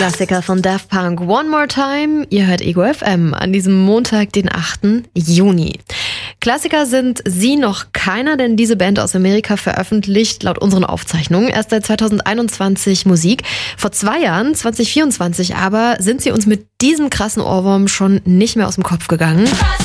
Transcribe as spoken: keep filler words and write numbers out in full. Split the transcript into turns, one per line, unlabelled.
Klassiker von Daft Punk, One More Time. Ihr hört Ego F M an diesem Montag, den achten Juni. Klassiker sind sie noch keiner, denn diese Band aus Amerika veröffentlicht laut unseren Aufzeichnungen erst seit zweitausendeinundzwanzig Musik. Vor zwei Jahren, zwanzig vierundzwanzig aber, sind sie uns mit diesem krassen Ohrwurm schon nicht mehr aus dem Kopf gegangen.